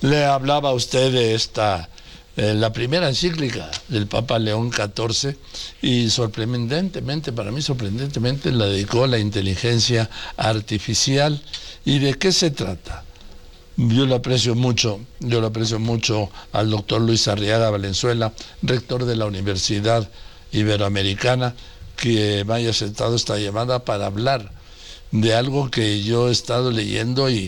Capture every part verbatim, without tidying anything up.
Le hablaba a usted de esta, eh, la primera encíclica del Papa León catorce, y sorprendentemente, para mí sorprendentemente, la dedicó a la inteligencia artificial. ¿Y de qué se trata? Yo lo aprecio mucho, yo lo aprecio mucho al doctor Luis Arriaga Valenzuela, rector de la Universidad Iberoamericana, que me haya aceptado esta llamada para hablar de algo que yo he estado leyendo y,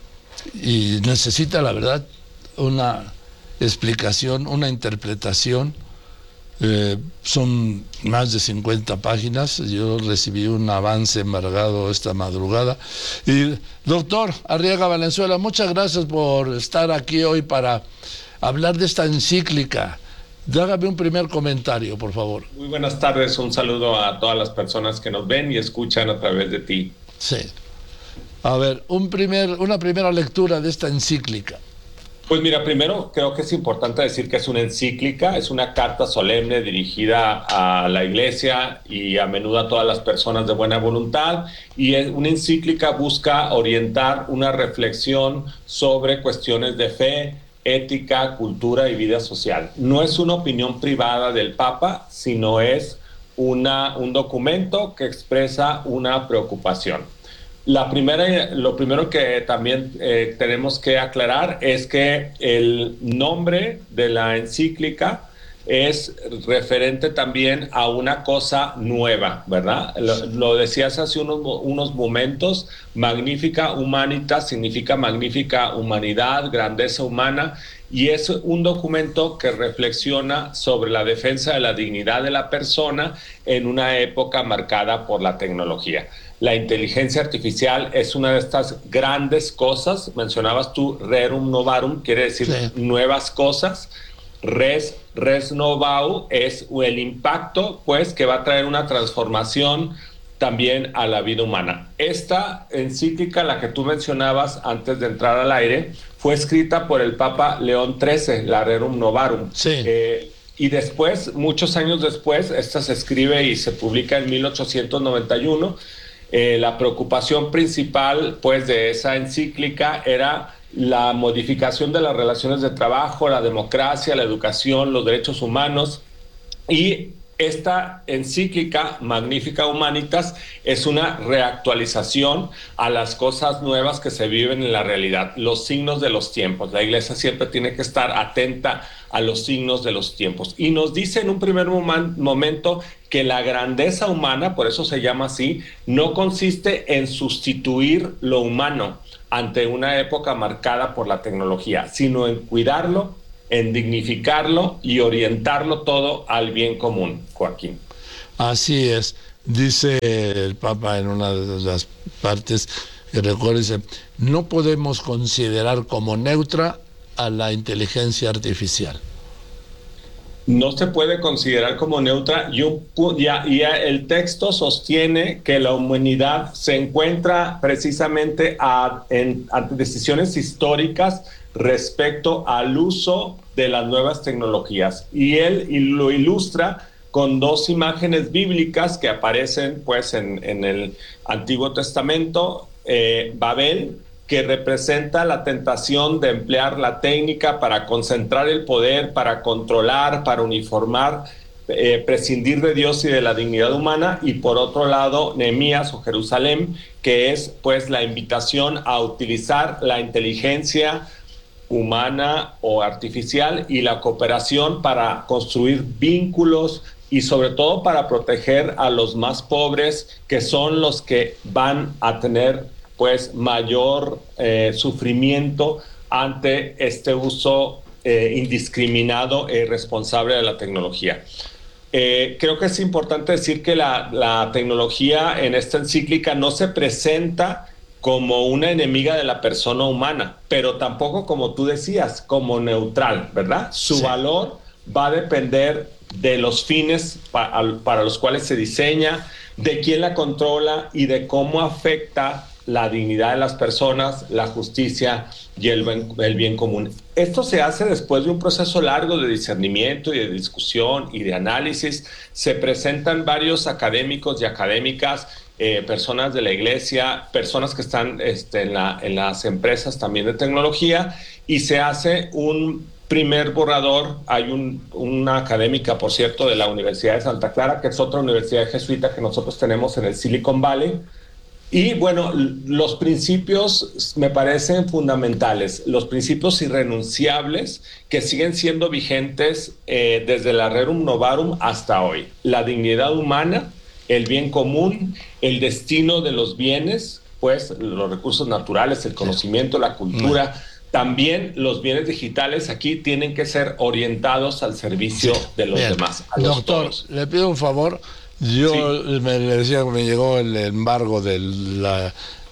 y necesita, la verdad, una explicación, una interpretación. Eh, son más de cincuenta páginas. Yo recibí un avance embargado esta madrugada. Y doctor Arriaga Valenzuela, muchas gracias por estar aquí hoy para hablar de esta encíclica. Hágame un primer comentario, por favor. Muy buenas tardes, un saludo a todas las personas que nos ven y escuchan a través de ti. Sí. A ver, un primer, una primera lectura de esta encíclica. Pues mira, primero creo que es importante decir que es una encíclica, es una carta solemne dirigida a la Iglesia y a menudo a todas las personas de buena voluntad, y una encíclica busca orientar una reflexión sobre cuestiones de fe, ética, cultura y vida social. No es una opinión privada del Papa, sino es una, un documento que expresa una preocupación. La primera, lo primero que también eh, tenemos que aclarar es que el nombre de la encíclica es referente también a una cosa nueva, ¿verdad? Lo, lo decías hace unos, unos momentos, Magnifica Humanitas significa magnífica humanidad, grandeza humana, y es un documento que reflexiona sobre la defensa de la dignidad de la persona en una época marcada por la tecnología. La inteligencia artificial es una de estas grandes cosas. Mencionabas tú rerum novarum, quiere decir sí. nuevas cosas. Res, res novau es el impacto, pues, que va a traer una transformación también a la vida humana. Esta encíclica, la que tú mencionabas antes de entrar al aire, fue escrita por el Papa León trece, la Rerum Novarum. Sí. Eh, y después, muchos años después, esta se escribe y se publica en mil ochocientos noventa y uno. Eh, la preocupación principal, pues, de esa encíclica era la modificación de las relaciones de trabajo, la democracia, la educación, los derechos humanos. Y esta encíclica, Magnifica Humanitas, es una reactualización a las cosas nuevas que se viven en la realidad, los signos de los tiempos. La Iglesia siempre tiene que estar atenta a los signos de los tiempos. Y nos dice en un primer momen- momento que la grandeza humana, por eso se llama así, no consiste en sustituir lo humano ante una época marcada por la tecnología, sino en cuidarlo, en dignificarlo y orientarlo todo al bien común, Joaquín. Así es, dice el Papa en una de las partes que recuerda, dice, no podemos considerar como neutra a la inteligencia artificial. No se puede considerar como neutra y, un, ya, y el texto sostiene que la humanidad se encuentra precisamente a, en, ante decisiones históricas respecto al uso de las nuevas tecnologías. Y él y lo ilustra con dos imágenes bíblicas que aparecen, pues, en, en el Antiguo Testamento. eh, Babel, que representa la tentación de emplear la técnica para concentrar el poder, para controlar, para uniformar, eh, prescindir de Dios y de la dignidad humana, y por otro lado, Nehemías o Jerusalén, que es, pues, la invitación a utilizar la inteligencia humana o artificial y la cooperación para construir vínculos y sobre todo para proteger a los más pobres, que son los que van a tener, pues, mayor eh, sufrimiento ante este uso eh, indiscriminado e irresponsable de la tecnología. Eh, creo que es importante decir que la, la tecnología en esta encíclica no se presenta como una enemiga de la persona humana, pero tampoco, como tú decías, como neutral, ¿verdad? Su sí. valor va a depender de los fines pa- para los cuales se diseña, de quién la controla y de cómo afecta la dignidad de las personas, la justicia y el bien, el bien común. Esto se hace después de un proceso largo de discernimiento y de discusión y de análisis. Se presentan varios académicos y académicas, eh, personas de la Iglesia, personas que están este, en, la, en las empresas también de tecnología, y se hace un primer borrador. Hay un, una académica, por cierto, de la Universidad de Santa Clara, que es otra universidad jesuita que nosotros tenemos en el Silicon Valley. Y bueno, los principios me parecen fundamentales, los principios irrenunciables que siguen siendo vigentes eh, desde la Rerum Novarum hasta hoy. La dignidad humana, el bien común, el destino de los bienes, pues los recursos naturales, el conocimiento, la cultura. También los bienes digitales aquí tienen que ser orientados al servicio de los Bien. demás. A los Doctor, todos. Le pido un favor. Yo sí. me le decía que me llegó el embargo de la,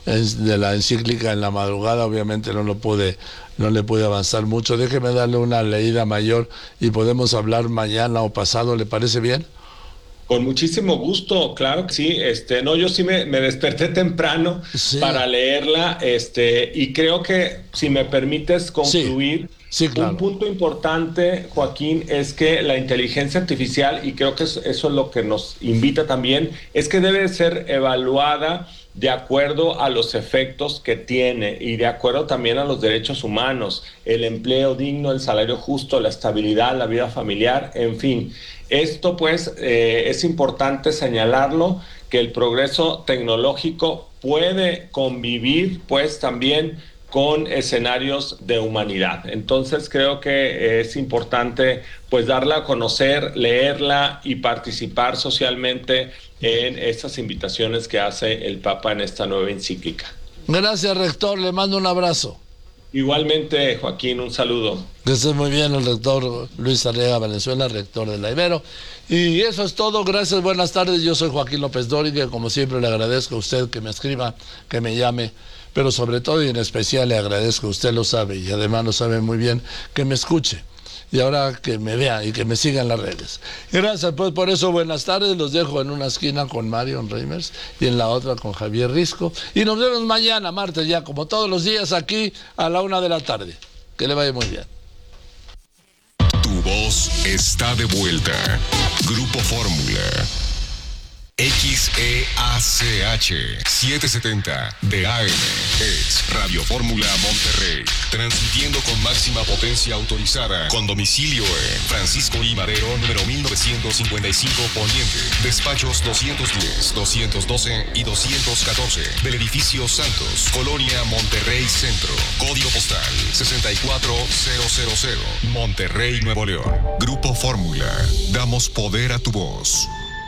de la encíclica en la madrugada, obviamente no lo pude, no le pude avanzar mucho. Déjeme darle una leída mayor y podemos hablar mañana o pasado, ¿le parece bien? Con muchísimo gusto, claro que sí. Este, no, yo sí me, me desperté temprano sí. para leerla, este, y creo que, si me permites concluir, sí. Sí, claro. Un punto importante, Joaquín, es que la inteligencia artificial, y creo que eso es lo que nos invita también, es que debe ser evaluada de acuerdo a los efectos que tiene y de acuerdo también a los derechos humanos, el empleo digno, el salario justo, la estabilidad, la vida familiar, en fin. Esto pues eh, es importante señalarlo, que el progreso tecnológico puede convivir pues también con escenarios de humanidad. Entonces creo que es importante pues darla a conocer, leerla y participar socialmente en estas invitaciones que hace el Papa en esta nueva encíclica. Gracias, rector, le mando un abrazo. Igualmente, Joaquín, un saludo. Que esté muy bien, el rector Luis Arriaga Valenzuela, rector de la Ibero. Y eso es todo, gracias, buenas tardes. Yo soy Joaquín López Dóriga, como siempre le agradezco a usted que me escriba, que me llame, pero sobre todo y en especial le agradezco, usted lo sabe y además lo sabe muy bien, que me escuche. Y ahora que me vea y que me siga en las redes. Gracias, pues por eso buenas tardes. Los dejo en una esquina con Marion Reimers y en la otra con Javier Risco. Y nos vemos mañana, martes, ya como todos los días, aquí a la una de la tarde. Que le vaya muy bien. Tu voz está de vuelta. Grupo Fórmula. X E A C H setecientos setenta de A M es Radio Fórmula Monterrey, transmitiendo con máxima potencia autorizada, con domicilio en Francisco I. Madero, número mil novecientos cincuenta y cinco Poniente, despachos doscientos diez, doscientos doce y doscientos catorce, del edificio Santos, Colonia Monterrey Centro, código postal sesenta y cuatro mil, Monterrey, Nuevo León. Grupo Fórmula, damos poder a tu voz.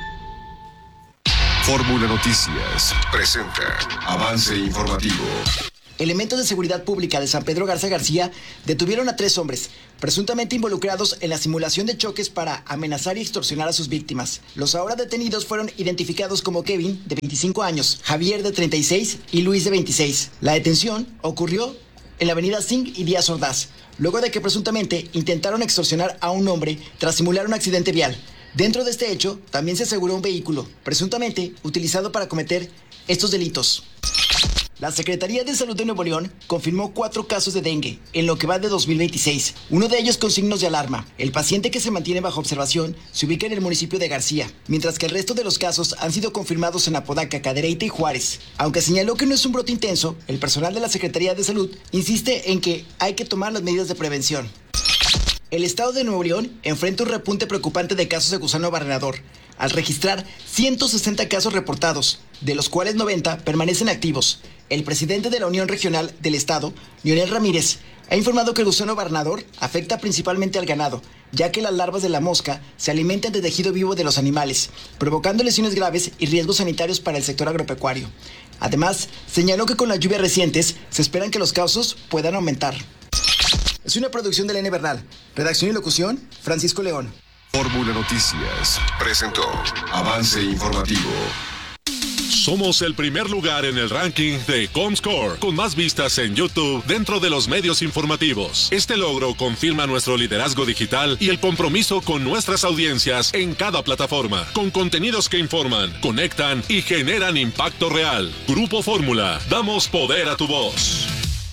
Fórmula Noticias presenta avance informativo. Elementos de seguridad pública de San Pedro Garza García detuvieron a tres hombres, presuntamente involucrados en la simulación de choques para amenazar y extorsionar a sus víctimas. Los ahora detenidos fueron identificados como Kevin, de veinticinco años, Javier, de treinta y seis y Luis, de veintiséis. La detención ocurrió en la avenida Singh y Díaz Ordaz, luego de que presuntamente intentaron extorsionar a un hombre tras simular un accidente vial. Dentro de este hecho, también se aseguró un vehículo, presuntamente utilizado para cometer estos delitos. La Secretaría de Salud de Nuevo León confirmó cuatro casos de dengue en lo que va de dos mil veintiséis, uno de ellos con signos de alarma. El paciente, que se mantiene bajo observación, se ubica en el municipio de García, mientras que el resto de los casos han sido confirmados en Apodaca, Cadereyta y Juárez. Aunque señaló que no es un brote intenso, el personal de la Secretaría de Salud insiste en que hay que tomar las medidas de prevención. El estado de Nuevo León enfrenta un repunte preocupante de casos de gusano barrenador, al registrar ciento sesenta casos reportados, de los cuales noventa permanecen activos. El presidente de la Unión Regional del Estado, Leonel Ramírez, ha informado que el gusano barrenador afecta principalmente al ganado, ya que las larvas de la mosca se alimentan de tejido vivo de los animales, provocando lesiones graves y riesgos sanitarios para el sector agropecuario. Además, señaló que con las lluvias recientes se esperan que los casos puedan aumentar. Es una producción de Elena Bernal. Redacción y locución, Francisco León. Fórmula Noticias presentó avance informativo. Somos el primer lugar en el ranking de Comscore, con más vistas en YouTube dentro de los medios informativos. Este logro confirma nuestro liderazgo digital y el compromiso con nuestras audiencias en cada plataforma, con contenidos que informan, conectan y generan impacto real. Grupo Fórmula, damos poder a tu voz.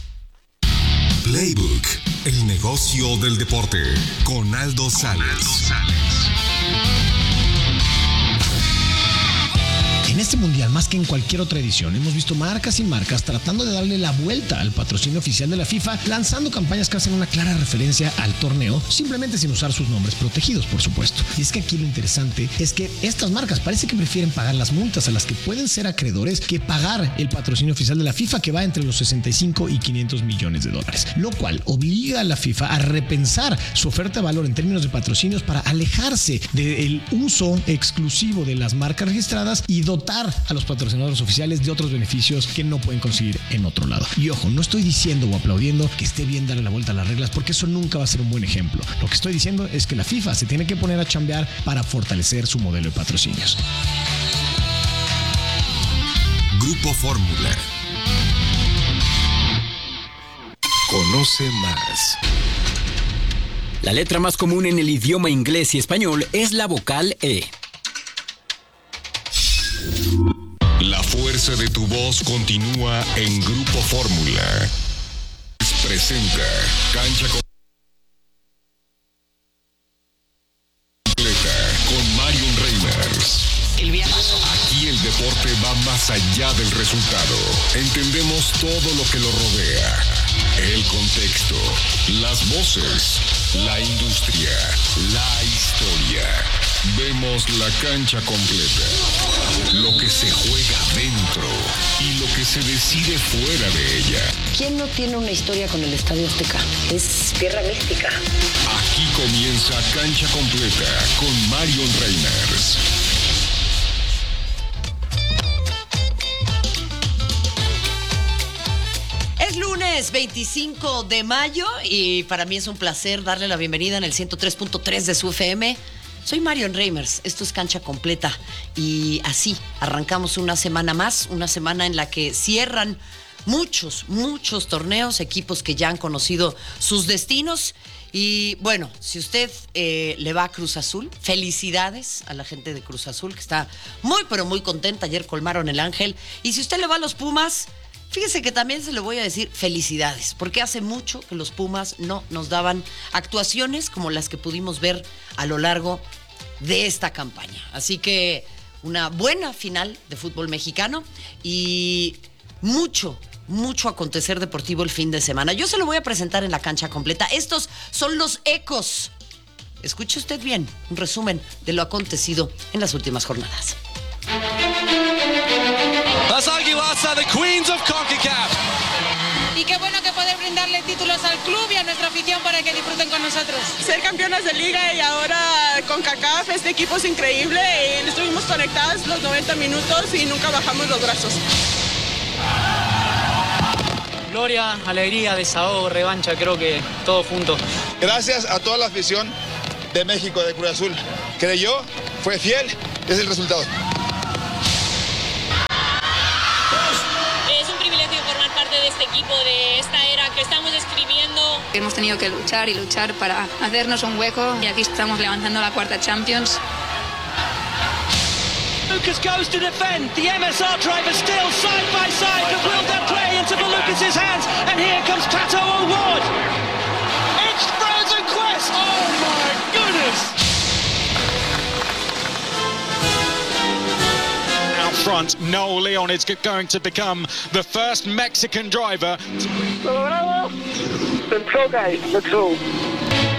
Playbook, el negocio del deporte, con Aldo Sales. En este mundial, más que en cualquier otra edición, hemos visto marcas y marcas tratando de darle la vuelta al patrocinio oficial de la FIFA, lanzando campañas que hacen una clara referencia al torneo, simplemente sin usar sus nombres protegidos, por supuesto. Y es que aquí lo interesante es que estas marcas parece que prefieren pagar las multas a las que pueden ser acreedores que pagar el patrocinio oficial de la FIFA, que va entre los sesenta y cinco y quinientos millones de dólares, lo cual obliga a la FIFA a repensar su oferta de valor en términos de patrocinios para alejarse del uso exclusivo de las marcas registradas y dotar a los patrocinadores oficiales de otros beneficios que no pueden conseguir en otro lado. Y ojo, no estoy diciendo o aplaudiendo que esté bien darle la vuelta a las reglas, porque eso nunca va a ser un buen ejemplo. Lo que estoy diciendo es que la FIFA se tiene que poner a chambear para fortalecer su modelo de patrocinios. Grupo Fórmula. Conoce más. La letra más común en el idioma inglés y español es la vocal E. La fuerza de tu voz continúa en Grupo Fórmula. Presenta Cancha Completa con Marion Reimers. El viaje. Aquí el deporte va más allá del resultado. Entendemos todo lo que lo rodea. El contexto, las voces, la industria, la historia. Vemos la cancha completa. Lo que se juega dentro y lo que se decide fuera de ella. ¿Quién no tiene una historia con el Estadio Azteca? Es tierra mística. Aquí comienza Cancha Completa con Marion Reimers. Es lunes veinticinco de mayo y para mí es un placer darle la bienvenida en el ciento tres punto tres de su F M. Soy Marion Reimers, esto es Cancha Completa y así arrancamos una semana más, una semana en la que cierran muchos, muchos torneos, equipos que ya han conocido sus destinos. Y bueno, si usted eh, le va a Cruz Azul, felicidades a la gente de Cruz Azul que está muy pero muy contenta, ayer colmaron el Ángel. Y si usted le va a los Pumas, fíjese que también se le voy a decir felicidades, porque hace mucho que los Pumas no nos daban actuaciones como las que pudimos ver a lo largo de esta campaña. Así que una buena final de fútbol mexicano y mucho, mucho acontecer deportivo el fin de semana. Yo se lo voy a presentar en la Cancha Completa. Estos son los ecos. Escuche usted bien, un resumen de lo acontecido en las últimas jornadas. Las Águilas are the queens of CONCACAF. Y qué bueno que poder brindarle títulos al club y a nuestra afición para que disfruten con nosotros. Ser campeonas de liga y ahora con CONCACAF, este equipo es increíble. Y estuvimos conectadas los noventa minutos y nunca bajamos los brazos. Gloria, alegría, desahogo, revancha, creo que todo junto. Gracias a toda la afición de México, de Cruz Azul. Creyó, fue fiel, es el resultado. Es un privilegio formar parte de este equipo, de esta era que estamos describiendo. Hemos tenido que luchar y luchar para hacernos un hueco y aquí estamos levantando la cuarta Champions. Lucas goes to defend. The M S R driver still side by side, but will that play into Lucas's hands? And here comes Pato O'Ward. It's Frozen Quest. Oh my goodness! Out front, Noel Leon is going to become the first Mexican driver. Let's go, guys. Let's go.